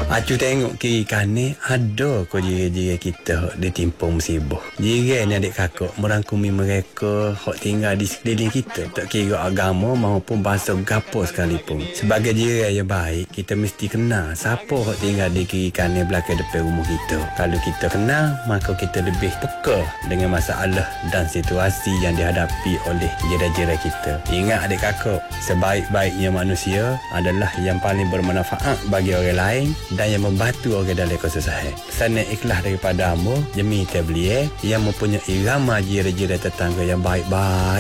Acu tengok kiri kanan ada ko jiran-jiran kita hok ditimpung musibah. Jiran ni adik kakak merangkumi mereka hok tinggal di sekeliling kita, tak kira agama maupun bahasa gapo sekalipun. Sebagai jiran yang baik, kita mesti kenal siapa hok tinggal di kiri kanan belakang depan rumah kita. Kalau kita kenal, maka kita lebih peka dengan masalah dan situasi yang dihadapi oleh jiran-jiran kita. Ingat adik kakak, sebaik-baiknya manusia adalah yang paling bermanfaat bagi orang lain dan yang membantu orang dalam kesusahan. Pesanan ikhlas daripada hamba Jemi Tablier yang mempunyai ramai jiran-jiran tetangga yang baik-baik